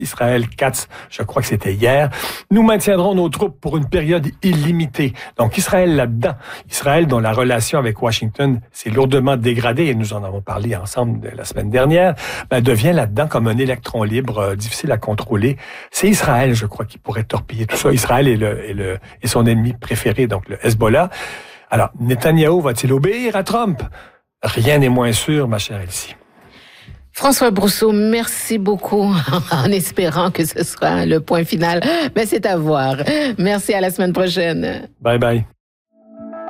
Israël Katz, je crois que c'était hier. Nous maintiendrons nos troupes pour une période illimitée. Donc Israël là-dedans, Israël dont la relation avec Washington s'est lourdement dégradée, et nous en avons parlé ensemble la semaine dernière, devient là-dedans comme un électron libre, difficile à contrôler. C'est Israël, je crois, qui pourrait torpiller tout ça. Israël est son ennemi préféré, donc le Hezbollah. Alors, Netanyahou va-t-il obéir à Trump? Rien n'est moins sûr, ma chère Elsie. François Brousseau, merci beaucoup, en espérant que ce soit le point final. Mais c'est à voir. Merci, à la semaine prochaine. Bye bye.